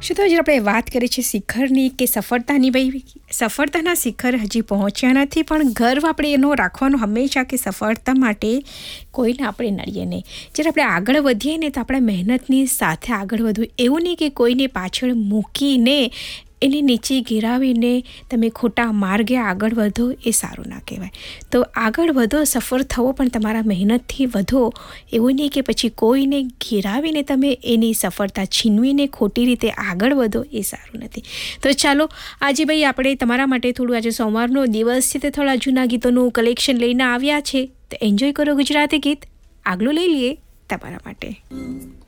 શું તો હજી આપણે વાત કરીએ છીએ શિખરની કે સફળતાની. ભાઈ સફળતાના શિખર હજી પહોંચ્યા નથી, પણ ગર્વ આપણે એનો રાખવાનો હંમેશા કે સફળતા માટે કોઈને આપણે નડીએ નહીં. જ્યારે આપણે આગળ વધીએ ને તો આપણે મહેનતની સાથે આગળ વધવું, એવું નહીં કે કોઈને પાછળ મૂકીને એને નીચે ગિરાવીને તમે ખોટા માર્ગે આગળ વધો, એ સારું ના કહેવાય. તો આગળ વધો, સફળ થવો, પણ તમારા મહેનતથી વધો. એવું નહીં કે પછી કોઈને ગિરાવીને તમે એની સફળતા છીનવીને ખોટી રીતે આગળ વધો, એ સારું નથી. તો ચાલો આજે ભાઈ આપણે તમારા માટે થોડું, આજે સોમવારનો દિવસ છે તો થોડા જૂના ગીતોનું કલેક્શન લઈને આવ્યા છે. તો એન્જોય કરો ગુજરાતી ગીત. આગલું લઈ લઈએ તમારા માટે.